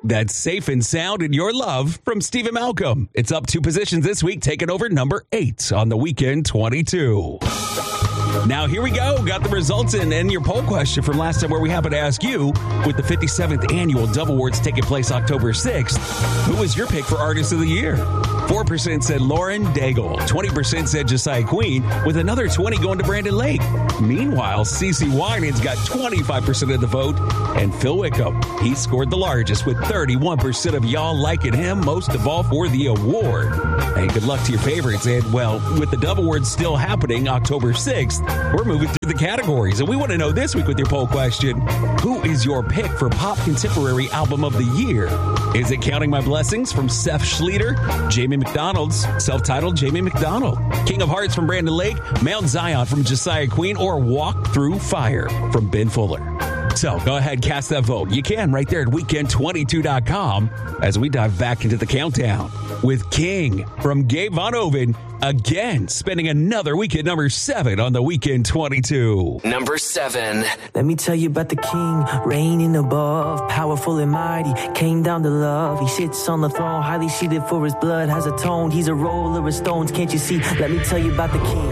That's Safe and Sound in Your Love from Stephen Malcolm. It's up 2 positions this week, taking over number 8 on the Weekend 22. Now, here we go. Got the results in and your poll question from last time where we happened to ask you, with the 57th annual Dove Awards taking place October 6th, who was your pick for Artist of the Year? 4% said Lauren Daigle. 20% said Josiah Queen, with another 20 going to Brandon Lake. Meanwhile, CeCe Winans got 25% of the vote, and Phil Wickham, he scored the largest with 31% of y'all liking him most of all for the award. Hey, good luck to your favorites. And, well, with the Dove Awards still happening October 6th, we're moving through the categories. And we want to know this week with your poll question, who is your pick for Pop Contemporary Album of the Year? Is it Counting My Blessings from Seth Schleter, Jamie McDonald's self-titled Jamie McDonald, King of Hearts from Brandon Lake, Mount Zion from Josiah Queen, or Walk Through Fire from Ben Fuller? So go ahead, cast that vote. You can right there at weekend22.com as we dive back into the countdown with King from Gabe Von Oven, again spending another week at number 7 on the Weekend 22. Number 7. Let me tell you about the king, reigning above, powerful and mighty, came down to love. He sits on the throne, highly seated, for his blood has atoned. He's a roller of stones, can't you see? Let me tell you about the king.